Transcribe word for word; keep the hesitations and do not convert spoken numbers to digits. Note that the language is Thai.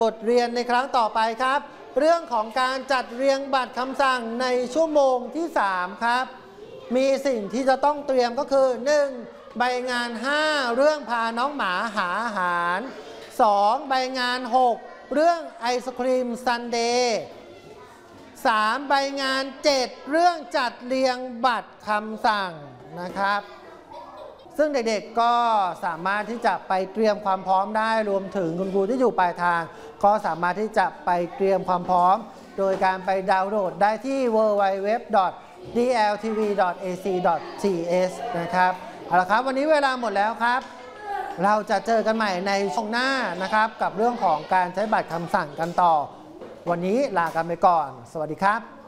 บทเรียนในครั้งต่อไปครับเรื่องของการจัดเรียงบัตรคำสั่งในชั่วโมงที่สามครับมีสิ่งที่จะต้องเตรียมก็คือ หนึ่ง ใบงาน ห้า เรื่องพาน้องหมาหาอาหาร สอง ใบงาน หก เรื่องไอศครีมซันเดย์ สาม ใบงาน เจ็ด เรื่องจัดเรียงบัตรคำสั่งนะครับซึ่งเด็กๆก็สามารถที่จะไปเตรียมความพร้อมได้รวมถึงคุณครูที่อยู่ปลายทางก็สามารถที่จะไปเตรียมความพร้อมโดยการไปดาวน์โหลดได้ที่ ดับเบิลยู ดับเบิลยู ดับเบิลยู ดอท ดี แอล ที วี ดอท เอ ซี ดอท ที เอส นะครับเอาละครับวันนี้เวลาหมดแล้วครับเราจะเจอกันใหม่ในช่วงหน้านะครับกับเรื่องของการใช้บัตรคำสั่งกันต่อวันนี้ลากันไปก่อนสวัสดีครับ